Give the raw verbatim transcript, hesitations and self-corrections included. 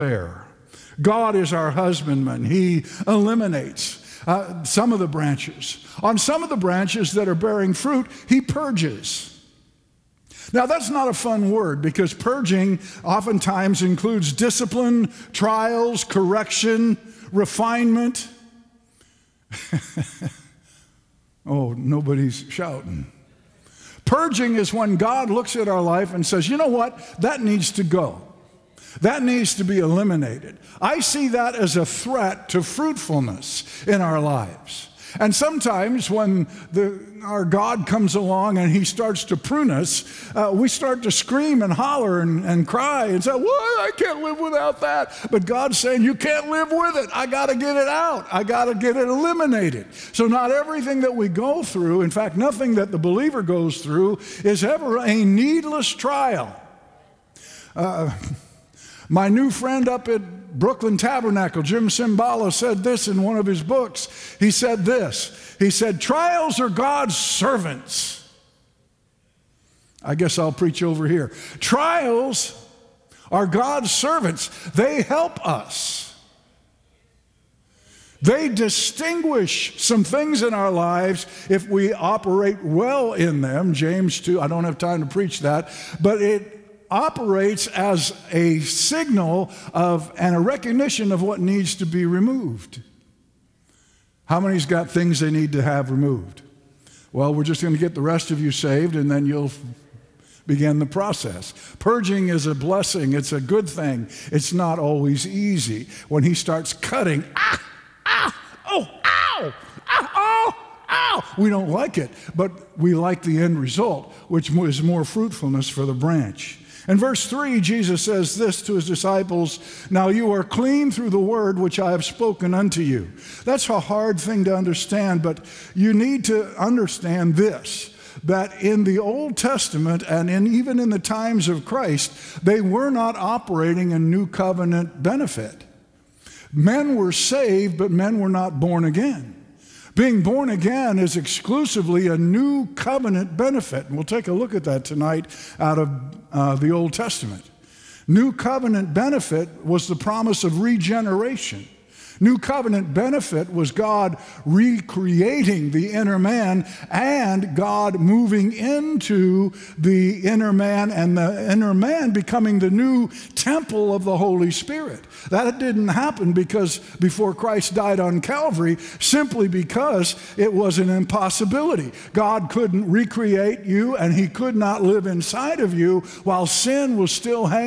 there. God is our husbandman. He eliminates uh, some of the branches. On some of the branches that are bearing fruit, he purges. Now, that's not a fun word because purging oftentimes includes discipline, trials, correction, refinement. Oh, nobody's shouting. Purging is when God looks at our life and says, you know what? That needs to go. That needs to be eliminated. I see that as a threat to fruitfulness in our lives. And sometimes when the, our God comes along and he starts to prune us, uh, we start to scream and holler and, and cry and say, what? I can't live without that. But God's saying, you can't live with it. I got to get it out. I got to get it eliminated. So not everything that we go through, in fact, nothing that the believer goes through is ever a needless trial. Uh, my new friend up at Brooklyn Tabernacle, Jim Cymbala, said this in one of his books. He said this. He said, trials are God's servants. I guess I'll preach over here. Trials are God's servants. They help us. They distinguish some things in our lives if we operate well in them. James two, I don't have time to preach that, but it operates as a signal of and a recognition of what needs to be removed. How many's got things they need to have removed? Well, we're just going to get the rest of you saved and then you'll begin the process. Purging is a blessing. It's a good thing. It's not always easy. When he starts cutting, ah, ah, oh, ow, ah, oh, ow, we don't like it, but we like the end result, which is more fruitfulness for the branch. In verse three, Jesus says this to his disciples, now you are clean through the word which I have spoken unto you. That's a hard thing to understand, but you need to understand this, that in the Old Testament and in, even in the times of Christ, they were not operating in new covenant benefit. Men were saved, but men were not born again. Being born again is exclusively a new covenant benefit. And we'll take a look at that tonight out of uh, the Old Testament. New covenant benefit was the promise of regeneration. New covenant benefit was God recreating the inner man and God moving into the inner man and the inner man becoming the new temple of the Holy Spirit. That didn't happen because before Christ died on Calvary, simply because it was an impossibility. God couldn't recreate you and he could not live inside of you while sin was still hanging